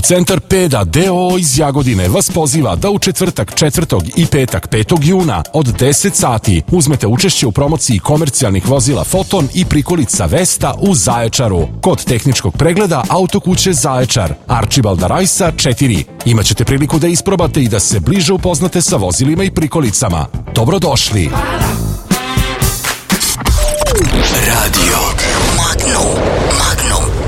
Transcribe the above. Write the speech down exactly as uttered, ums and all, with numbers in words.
Centar Peda D O O iz Jagodine vas poziva da u četvrtak četvrtog i petak petog juna od deset sati uzmete učešće u promociji komercijalnih vozila Foton i prikolica Vesta u Zaječaru. Kod tehničkog pregleda Autokuće Zaječar, Arčibalda Rajsa četiri. Imaćete priliku da isprobate i da se bliže upoznate sa vozilima i prikolicama. Dobrodošli! Radio Magnum Magnum